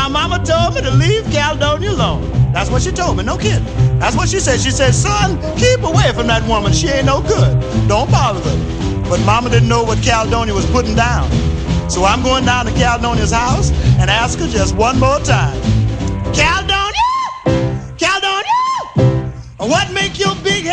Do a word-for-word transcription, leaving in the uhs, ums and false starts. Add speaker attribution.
Speaker 1: my mama told me to leave Caledonia alone. That's what she told me, no kidding. That's what she said. She said, son, keep away from that woman. She ain't no good. Don't bother her. But mama didn't know what Caledonia was putting down. So I'm going down to Caledonia's house and ask her just one more time. Caledonia! Caledonia! What make your big head